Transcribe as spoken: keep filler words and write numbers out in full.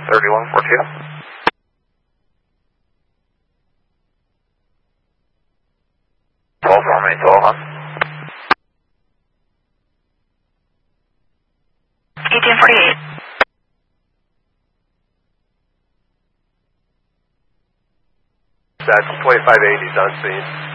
thirty-one forty-two. twelve formate, twelve, huh? eighteen forty-eight. That's twenty-five eighties on scene.